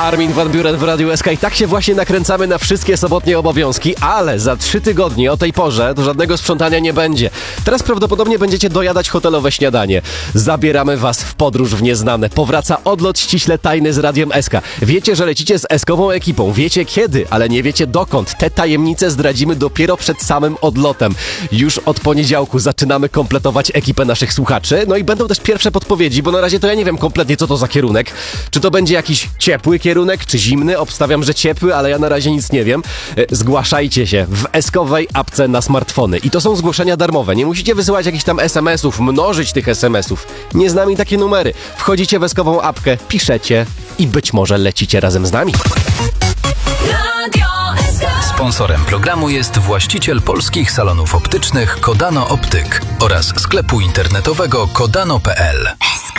Armin van Buuren w Radiu SK i tak się właśnie nakręcamy na wszystkie sobotnie obowiązki, ale za 3 tygodnie o tej porze to żadnego sprzątania nie będzie. Teraz prawdopodobnie będziecie dojadać hotelowe śniadanie. Zabieramy was w podróż w nieznane. Powraca odlot ściśle tajny z Radiem SK. Wiecie, że lecicie z SK-ową ekipą. Wiecie kiedy, ale nie wiecie dokąd. Te tajemnice zdradzimy dopiero przed samym odlotem. Już od poniedziałku zaczynamy kompletować ekipę naszych słuchaczy. No i będą też pierwsze podpowiedzi, bo na razie to ja nie wiem kompletnie, co to za kierunek. Czy to będzie jakiś ciepły kierunek, czy zimny? Obstawiam, że ciepły, ale ja na razie nic nie wiem. Zgłaszajcie się w SK-owej apce na smartfony. I to są zgłoszenia darmowe. Nie musicie wysyłać jakichś tam SMS-ów, mnożyć tych SMS-ów. Nie z nami takie numery. Wchodzicie w SK-ową apkę, piszecie i być może lecicie razem z nami. Sponsorem programu jest właściciel polskich salonów optycznych Kodano Optyk oraz sklepu internetowego kodano.pl.